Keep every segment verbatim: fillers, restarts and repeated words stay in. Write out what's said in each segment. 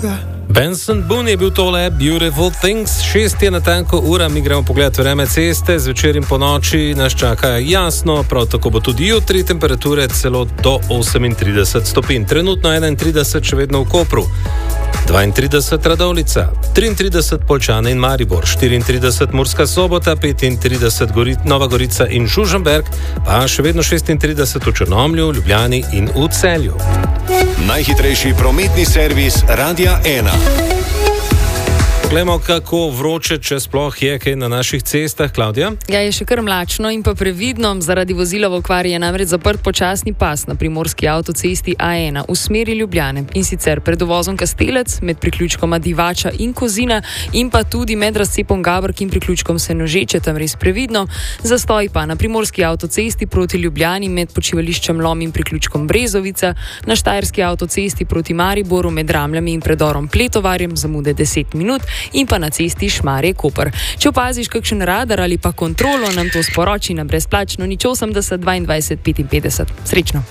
Benson Boone je bil tole Beautiful Things, šest je natanko ura, mi gremo pogled vreme ceste, zvečer in po noči nas čaka jasno, prav tako bo tudi jutri, temperature celo do osemintrideset stopinj, trenutno enaintrideset še vedno v Kopru, dvaintrideset Radovljica, triintrideset Poljčane in Maribor, štiriintrideset Murska Sobota, petintrideset Gori, Nova Gorica in Žužemberk, pa še vedno šestintrideset v Črnomlju, Ljubljani in v Celju. Najhitrejši prometni servis Radia ena. Poglejmo, kako vroče, če sploh je kaj na naših cestah, Klavdija. Ja, je še kar mlačno in pa previdno. Zaradi vozila v okvari je namreč zaprt počasni pas na primorski avtocesti A ena v smeri Ljubljane. In sicer pred uvozom Kastelec, med priključkoma Divača in Kozina in pa tudi med razcepom Gabrk in priključkom Senožeče, tam res previdno. Zastoj pa na primorski avtocesti proti Ljubljani med počivališčem Lom in priključkom Brezovica, na štajerski avtocesti proti Mariboru med Ramljami in predorom Pletovarjem zamude deset minut in pa na cesti Šmarje-Koper. Če opaziš kakšen radar ali pa kontrolo, nam to sporoči na brezplačno nič osemdeset dvaindvajset petinpetdeset. Srečno!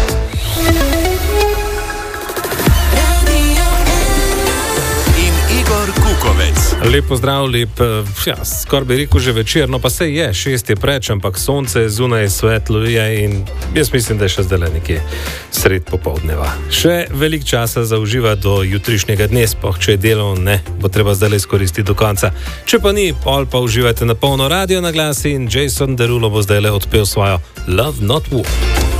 Lep pozdrav, lep, ja, skoraj bi rekel že večer, no pa se je, šest je preč, ampak sonce je zunaj, svetlo je in jaz mislim, da je še zdaj nekje sred popoldneva. Še velik časa za uživa do jutrišnjega dne, spoh, če je delo, ne, bo treba zdaj izkoristiti do konca. Če pa ni, pol pa uživajte na polno radio na glasi in Jason Derulo bo zdaj le odpel svojo Love Not War.